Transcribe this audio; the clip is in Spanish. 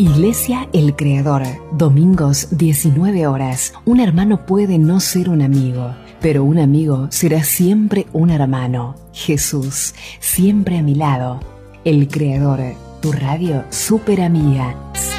Iglesia El Creador, domingos 19 horas. Un hermano puede no ser un amigo, pero un amigo será siempre un hermano. Jesús, siempre a mi lado. El Creador, tu radio súper amiga.